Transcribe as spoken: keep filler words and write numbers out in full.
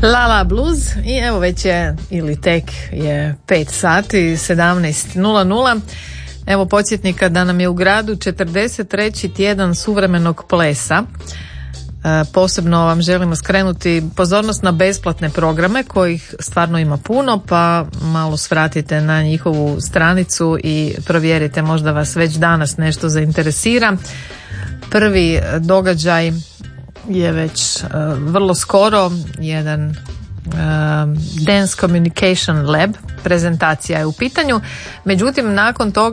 La La Blues i evo već je ili tek je pet sati sedamnaest nula nula. Evo podsjetnika da nam je u gradu četrdeset treći tjedan suvremenog plesa. E, posebno vam želimo skrenuti pozornost na besplatne programe kojih stvarno ima puno, pa malo svratite na njihovu stranicu i provjerite, možda vas već danas nešto zainteresira. Prvi događaj je već uh, vrlo skoro, jedan uh, Dance Communication Lab, prezentacija je u pitanju, međutim nakon toga